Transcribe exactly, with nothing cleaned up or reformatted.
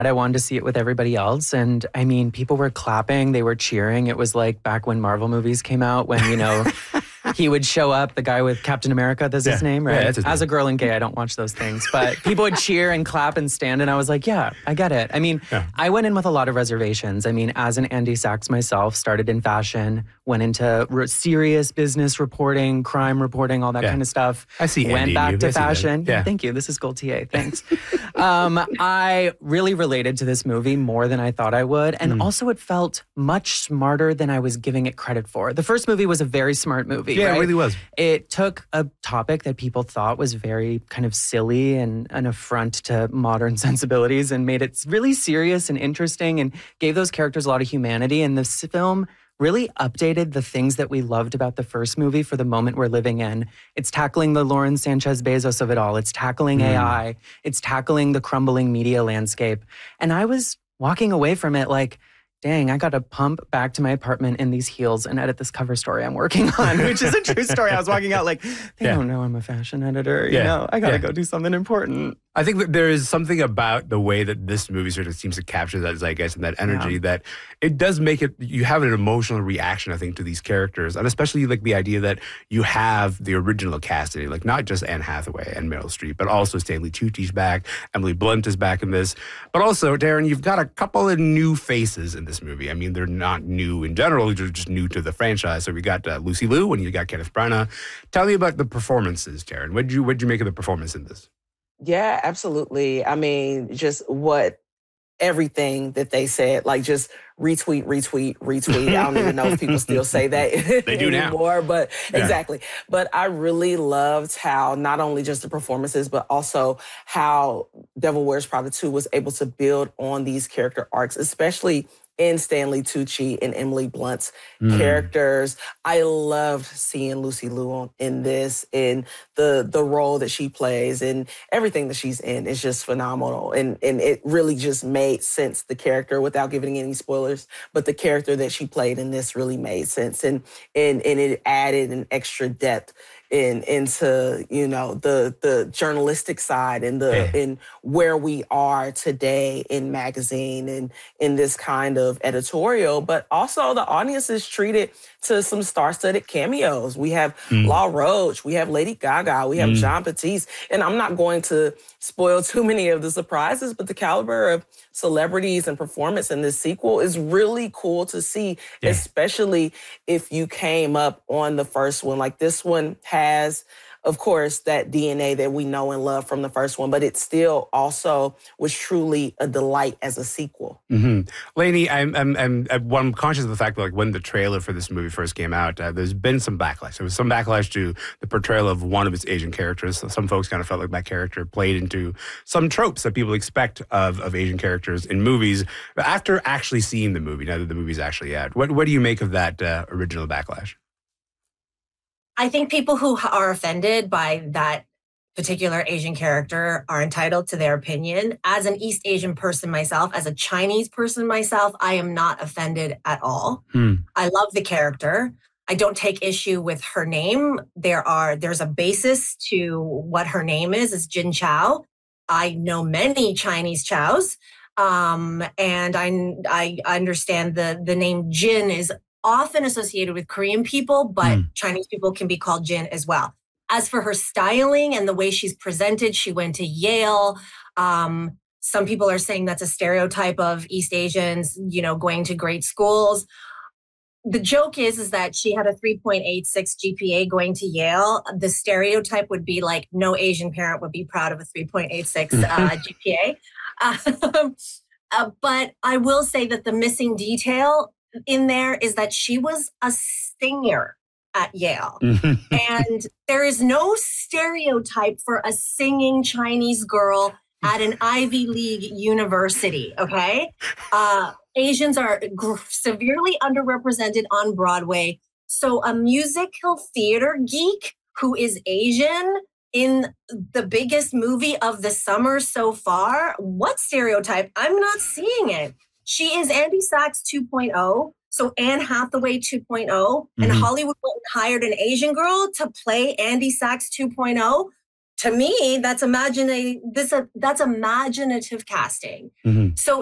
I wanted to see it with everybody else. And I mean, people were clapping, they were cheering. It was like back when Marvel movies came out, when, you know, he would show up, the guy with Captain America, that's yeah. his name, right? Yeah, that's his As name. a girl and gay, I don't watch those things. But people would cheer and clap and stand. And I was like, yeah, I get it. I mean, yeah. I went in with a lot of reservations. I mean, as an Andy Sachs myself, started in fashion, went into re- serious business reporting, crime reporting, all that yeah. kind of stuff. I see Went Andy back you. to I fashion. Yeah. Thank you. This is Gold T A. Thanks. um, I really related to this movie more than I thought I would. And mm. also it felt much smarter than I was giving it credit for. The first movie was a very smart movie. Yeah, right? it really was. It took a topic that people thought was very kind of silly and an affront to modern sensibilities and made it really serious and interesting and gave those characters a lot of humanity. And this film really updated the things that we loved about the first movie for the moment we're living in. It's tackling the Lauren Sanchez Bezos of it all. It's tackling mm. A I. It's tackling the crumbling media landscape. And I was walking away from it like, dang, I got to pump back to my apartment in these heels and edit this cover story I'm working on, which is a true story. I was walking out like, they yeah. don't know I'm a fashion editor. You yeah. know, I got to yeah. go do something important. I think that there is something about the way that this movie sort of seems to capture that zeitgeist and that energy yeah. that it does make it, you have an emotional reaction, I think, to these characters. And especially like the idea that you have the original casting, like not just Anne Hathaway and Meryl Streep, but also Stanley Tucci's back, Emily Blunt is back in this. But also, Darren, you've got a couple of new faces in this movie. I mean, they're not new in general, they're just new to the franchise. So we got uh, Lucy Liu and you got Kenneth Branagh. Tell me about the performances, Darren. What did you, what'd you make of the performance in this? Yeah, absolutely. I mean, just what everything that they said, like just retweet, retweet, retweet. I don't even know if people still say that they do anymore, now. but yeah. exactly. But I really loved how not only just the performances, but also how Devil Wears Prada two was able to build on these character arcs, especially in Stanley Tucci and Emily Blunt's mm. characters. I loved seeing Lucy Liu in this, and the the role that she plays and everything that she's in is just phenomenal. And and it really just made sense, the character, without giving any spoilers, but the character that she played in this really made sense. And and, and it added an extra depth in into, you know, the the journalistic side and the yeah. in where we are today in magazine and in this kind of editorial, but also the audience is treated to some star-studded cameos. We have mm. La Roche, we have Lady Gaga, we have mm. Jon Batiste, and I'm not going to spoil too many of the surprises, but the caliber of celebrities and performance in this sequel is really cool to see, yeah. especially if you came up on the first one. Like, this one has, of course, that D N A that we know and love from the first one, but it still also was truly a delight as a sequel. Mm-hmm. Lainey, I'm, I'm, I'm, I'm, I'm conscious of the fact that, like, when the trailer for this movie first came out, uh, there's been some backlash. There was some backlash to the portrayal of one of its Asian characters. So some folks kind of felt like that character played into some tropes that people expect of, of Asian characters in movies. But after actually seeing the movie, now that the movie's actually out, what, what do you make of that uh, original backlash? I think people who are offended by that particular Asian character are entitled to their opinion. As an East Asian person myself, as a Chinese person myself, I am not offended at all. Hmm. I love the character. I don't take issue with her name. There are there's a basis to what her name is, is Jin Chao. I know many Chinese Chaos, um, and I I understand the the name Jin is often associated with Korean people, but mm. Chinese people can be called Jin as well. As for her styling and the way she's presented, she went to Yale. Um, some people are saying that's a stereotype of East Asians, you know, going to great schools. The joke is, is that she had a three point eight six G P A going to Yale. The stereotype would be like, no Asian parent would be proud of a three point eight six uh, G P A. Uh, uh, but I will say that the missing detail in there is that she was a singer at Yale. And there is no stereotype for a singing Chinese girl at an Ivy League university, okay? Uh, Asians are gr- severely underrepresented on Broadway. So a musical theater geek who is Asian in the biggest movie of the summer so far, what stereotype? I'm not seeing it. She is Andy Sachs two point oh, so Anne Hathaway two point oh, mm-hmm. and Hollywood went and hired an Asian girl to play Andy Sachs two point oh. to me, that's imaginative. This uh, that's imaginative casting. Mhm. So